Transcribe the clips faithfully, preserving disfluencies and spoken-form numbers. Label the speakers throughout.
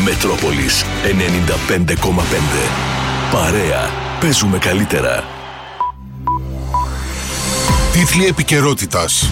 Speaker 1: Μετρόπολης ενενήντα πέντε κόμμα πέντε. Παρέα. Παίζουμε καλύτερα.
Speaker 2: Τίτλοι επικαιρότητας.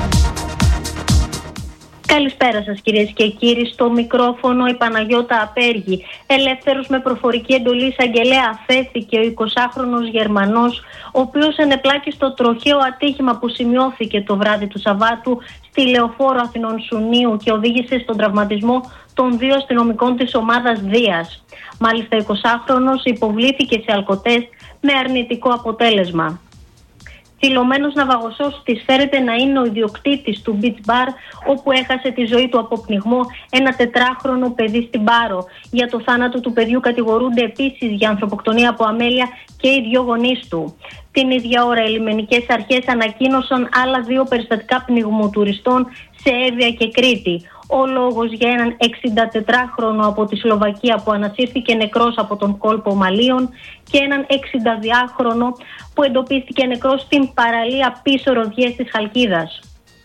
Speaker 3: Καλησπέρα σας κυρίες και κύριοι. Στο μικρόφωνο η Παναγιώτα Απέργη. Ελεύθερος με προφορική εντολή εισαγγελέα αφέθηκε ο εικοσάχρονος Γερμανός, ο οποίος ενεπλάκη στο τροχαίο ατύχημα που σημειώθηκε το βράδυ του Σαββάτου στη Λεωφόρο Αθηνών Σουνίου και οδήγησε στον τραυματισμό των δύο αστυνομικών της ομάδας Δίας. Μάλιστα ο εικοσάχρονος υποβλήθηκε σε αλκοτέστ με αρνητικό αποτέλεσμα. Θυλωμένος ναυαγοσός της φέρεται να είναι ο ιδιοκτήτης του beach bar, όπου έχασε τη ζωή του από πνιγμό ένα τετράχρονο παιδί στην Πάρο. Για το θάνατο του παιδιού κατηγορούνται επίσης για ανθρωποκτονία από αμέλεια και οι δύο γονείς του. Την ίδια ώρα οι λιμενικές αρχές ανακοίνωσαν άλλα δύο περιστατικά πνιγμού τουριστών σε Εύβοια και Κρήτη. Ο λόγος για έναν εξηντατετράχρονο από τη Σλοβακία που ανασύρθηκε νεκρός από τον κόλπο Μαλίων και έναν εξηνταδυάχρονο που εντοπίστηκε νεκρός στην παραλία πίσω Ροδιές της Χαλκίδας.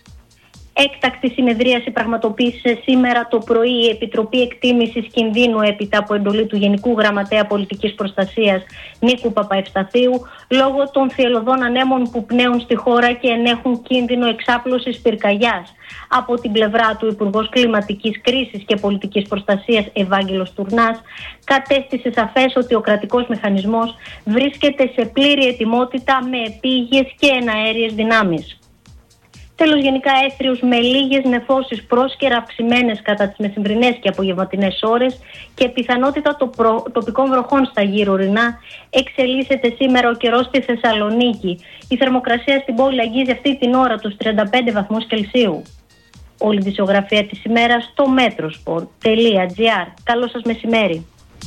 Speaker 3: Έκτακτη συνεδρίαση πραγματοποίησε σήμερα το πρωί η Επιτροπή Εκτίμησης Κινδύνου έπειτα από εντολή του Γενικού Γραμματέα Πολιτικής Προστασίας Νίκου Παπαευσταθίου λόγω των θυελλωδών ανέμων που πνέουν στη χώρα και ενέχουν κίνδυνο εξάπλωσης πυρκαγιάς. Από την πλευρά του, Υπουργός Κλιματικής Κρίσης και Πολιτικής Προστασίας Ευάγγελος Τουρνάς κατέστησε σαφές ότι ο κρατικός μηχανισμός βρίσκεται σε πλήρη ετοιμότητα με επίγειες και εναέριες δυνάμεις. Τέλος, γενικά έθριος με λίγες νεφώσεις πρόσκαιρα αυξημένες κατά τις μεσημβρινές και απογευματινές ώρες και πιθανότητα το προ... τοπικών βροχών στα γύρω ορεινά, εξελίσσεται σήμερα ο καιρός στη Θεσσαλονίκη. Η θερμοκρασία στην πόλη αγγίζει αυτή την ώρα τους τριάντα πέντε βαθμούς Κελσίου. Όλη η δισογραφία της ημέρας στο μέτροσπορ τελεία τζι άρ. Καλό σας μεσημέρι.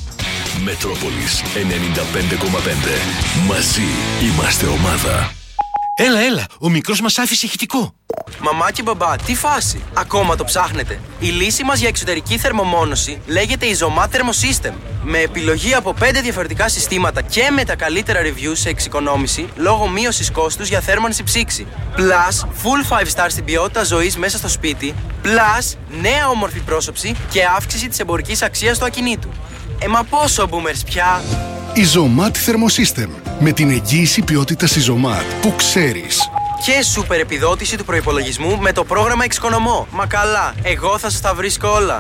Speaker 1: Μετρόπολης ενενήντα πέντε κόμμα πέντε. Μαζί είμαστε ομάδα.
Speaker 4: Έλα, έλα, ο μικρός μας άφησε ηχητικό.
Speaker 5: Μαμά και μπαμπά, τι φάση, ακόμα το ψάχνετε? Η λύση μας για εξωτερική θερμομόνωση λέγεται Isomat Thermosystem. Με επιλογή από πέντε διαφορετικά συστήματα και με τα καλύτερα reviews σε εξοικονόμηση λόγω μείωσης κόστους για θέρμανση ψήξη. Plus, full five star στην ποιότητα ζωής μέσα στο σπίτι. Plus, νέα όμορφη πρόσωψη και αύξηση της εμπορικής αξίας του ακινήτου. Ε, μα πόσο boomers πια!
Speaker 2: Isomat Thermosystem. Με την εγγύηση ποιότητας Isomat που ξέρεις.
Speaker 5: Και σούπερ επιδότηση του προϋπολογισμού με το πρόγραμμα Εξοικονομώ. Μα καλά, εγώ θα σας τα βρίσκω όλα.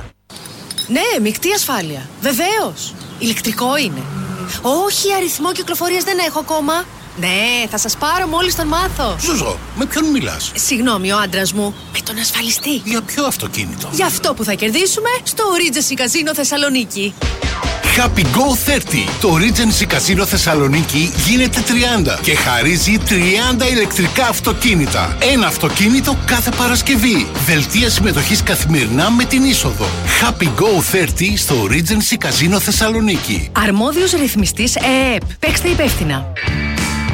Speaker 6: Ναι, μεικτή ασφάλεια. Βεβαίως. Ηλεκτρικό είναι. Όχι, αριθμό κυκλοφορίας δεν έχω ακόμα. Ναι, θα σας πάρω μόλις τον μάθω.
Speaker 4: Ζουζό, με ποιον μιλάς?
Speaker 6: Συγγνώμη, ο άντρας μου. Με τον ασφαλιστή.
Speaker 4: Για ποιο αυτοκίνητο?
Speaker 6: Για αυτό που θα κερδίσουμε στο Regency Casino Θεσσαλονίκη.
Speaker 2: Happy Go τριάντα. Το Regency Casino Θεσσαλονίκη γίνεται τριάντα και χαρίζει τριάντα ηλεκτρικά αυτοκίνητα. Ένα αυτοκίνητο κάθε Παρασκευή. Δελτία συμμετοχής καθημερινά με την είσοδο. Happy Go τριάντα στο Regency Casino Θεσσαλονίκη.
Speaker 6: Αρμόδιος ρυθμιστής ΕΕΠ. Παίξτε υπεύθυνα.